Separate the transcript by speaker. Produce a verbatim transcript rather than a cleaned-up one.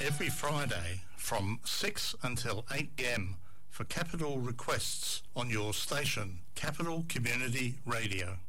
Speaker 1: every Friday from six until eight p m for Capital Requests on your station, Capital Community Radio.